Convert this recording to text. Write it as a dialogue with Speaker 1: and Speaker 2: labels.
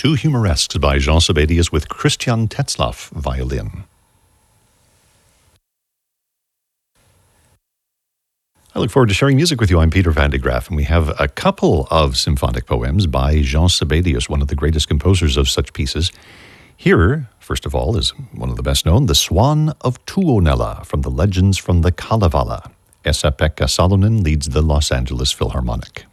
Speaker 1: Two Humoresques by Jean Sibelius with Christian Tetzlaff violin. I look forward to sharing music with you. I'm Peter van de Graaf, and we have a couple of symphonic poems by Jean Sibelius, one of the greatest composers of such pieces. Here, first of all, is one of the best known, The Swan of Tuonela, from the Legends from the Kalevala. Esa-Pekka Salonen leads the Los Angeles Philharmonic.